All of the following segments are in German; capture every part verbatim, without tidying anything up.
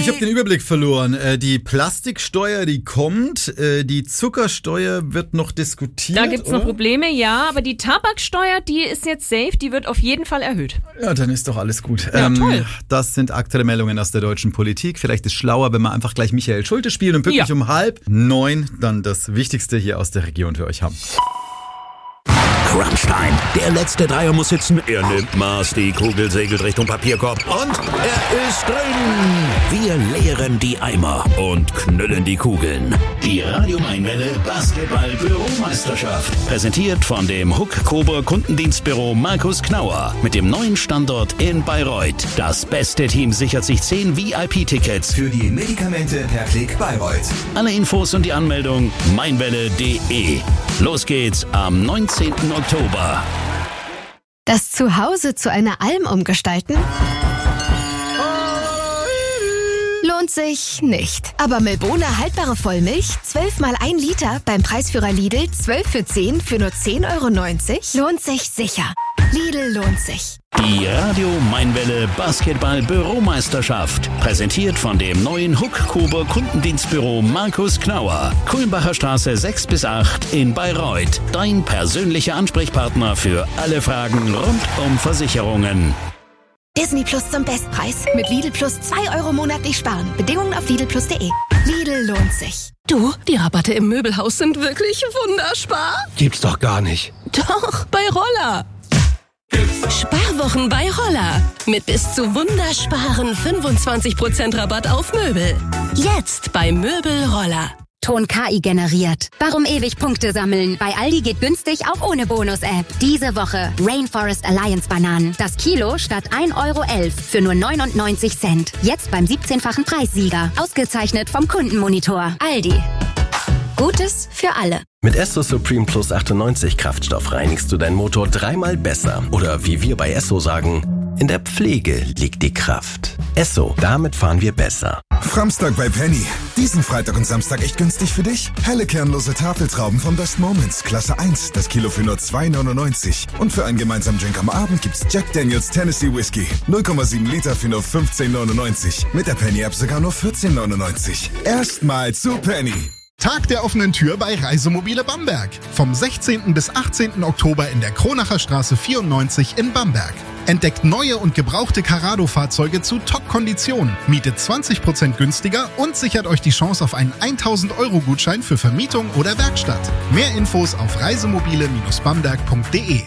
Ich habe den Überblick verloren. Äh, die Plastiksteuer, die kommt. Äh, die Zuckersteuer wird noch diskutiert. Da gibt's oder? noch Probleme, ja. Aber die Tabaksteuer, die ist jetzt safe. Die wird auf jeden Fall erhöht. Ja, dann ist doch alles gut. Ja, ähm, toll. Das sind aktuelle Meldungen aus der deutschen Politik. Vielleicht ist schlauer, wenn wir einfach gleich Michael Schulte spielen und pünktlich Ja. um halb neun dann das Wichtigste hier aus der Region für euch haben. Crunchtime. Der letzte Dreier muss sitzen. Er nimmt Maß, die Kugel segelt Richtung Papierkorb und er ist drin. Wir leeren die Eimer und knüllen die Kugeln. Die Radio Mainwelle Basketball-Büromeisterschaft. Präsentiert von dem Huck-Kober Kundendienstbüro Markus Knauer. Mit dem neuen Standort in Bayreuth. Das beste Team sichert sich zehn V I P-Tickets Für die Medikamente per Klick Bayreuth. Alle Infos und die Anmeldung mainwelle punkt de. Los geht's am neunzehnten Oktober. Das Zuhause zu einer Alm umgestalten? Lohnt sich nicht. Aber Milbona haltbare Vollmilch, zwölf mal ein Liter, beim Preisführer Lidl, zwölf für zehn für nur zehn Euro neunzig, lohnt sich sicher. Lidl lohnt sich. Die Radio Mainwelle Basketball Büromeisterschaft. Präsentiert von dem neuen Huck-Kober Kundendienstbüro Markus Knauer. Kulmbacher Straße sechs bis acht in Bayreuth. Dein persönlicher Ansprechpartner für alle Fragen rund um Versicherungen. Disney Plus zum Bestpreis. Mit Lidl Plus zwei Euro monatlich sparen. Bedingungen auf lidl plus punkt de. Lidl lohnt sich. Du, die Rabatte im Möbelhaus sind wirklich wunderspar. Gibt's doch gar nicht. Doch, bei Roller. Sparwochen bei Roller. Mit bis zu wundersparen fünfundzwanzig Prozent Rabatt auf Möbel. Jetzt bei Möbel Roller. Ton K I generiert. Warum ewig Punkte sammeln? Bei Aldi geht günstig auch ohne Bonus-App. Diese Woche Rainforest Alliance Bananen. Das Kilo statt ein Euro elf für nur neunundneunzig Cent. Jetzt beim siebzehnfachen Preissieger. Ausgezeichnet vom Kundenmonitor. Aldi. Gutes für alle. Mit Esso Supreme Plus achtundneunzig Kraftstoff reinigst du deinen Motor dreimal besser. Oder wie wir bei Esso sagen, in der Pflege liegt die Kraft. Esso, damit fahren wir besser. Framstag bei Penny. Diesen Freitag und Samstag echt günstig für dich? Helle kernlose Tafeltrauben von Best Moments, Klasse eins, das Kilo für nur zwei neunundneunzig. Und für einen gemeinsamen Drink am Abend gibt's Jack Daniels Tennessee Whiskey. null Komma sieben Liter für nur fünfzehn neunundneunzig. Mit der Penny-App sogar nur vierzehn neunundneunzig. Erstmal zu Penny. Tag der offenen Tür bei Reisemobile Bamberg. Vom sechzehnten bis achtzehnten Oktober in der Kronacher Straße vierundneunzig in Bamberg. Entdeckt neue und gebrauchte Carrado-Fahrzeuge zu Top-Konditionen, mietet zwanzig Prozent günstiger und sichert euch die Chance auf einen tausend Euro Gutschein für Vermietung oder Werkstatt. Mehr Infos auf reisemobile Bindestrich bamberg punkt de.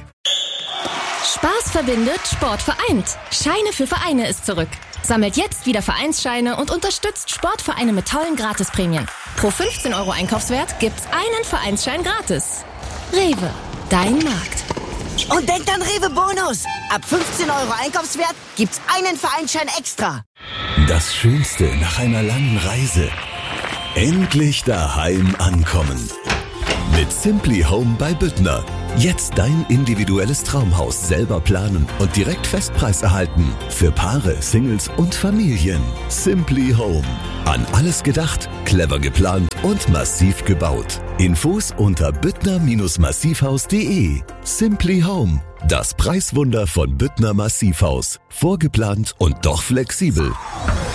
Spaß verbindet, Sport vereint. Scheine für Vereine ist zurück. Sammelt jetzt wieder Vereinsscheine und unterstützt Sportvereine mit tollen Gratisprämien. Pro fünfzehn Euro Einkaufswert gibt's einen Vereinsschein gratis. Rewe, dein Markt. Und denkt an Rewe Bonus. Ab fünfzehn Euro Einkaufswert gibt's einen Vereinsschein extra. Das Schönste nach einer langen Reise. Endlich daheim ankommen. Mit Simply Home bei Büttner. Jetzt dein individuelles Traumhaus selber planen und direkt Festpreis erhalten. Für Paare, Singles und Familien. Simply Home. An alles gedacht, clever geplant und massiv gebaut. Infos unter büttner massivhaus punkt de. Simply Home. Das Preiswunder von Büttner Massivhaus. Vorgeplant und doch flexibel.